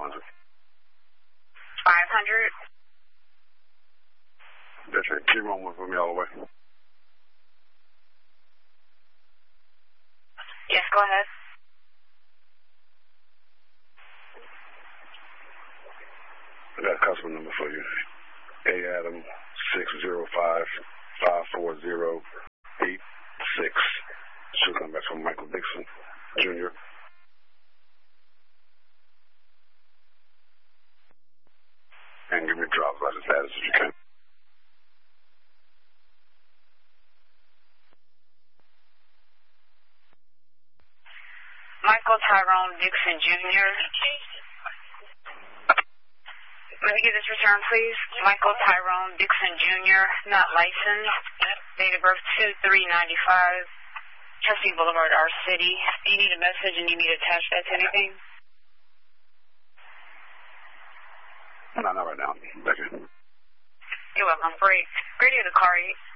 500. 500? That's it. Keep on with me all the way. Yes, go ahead. I got a customer number for you. A Adam 605-540-86. Should come back from Michael Dixon Jr. And give me a driver's license status if you can. Michael Tyrone Dixon Jr. Let me get this return, please. Michael Tyrone Dixon Jr., not licensed. Date of birth 2/3/95. Chesapeake Boulevard, our city. Do you need a message and you need to attach that to anything? No, not right now. Thank you. You're welcome. Great. Radio to car 8.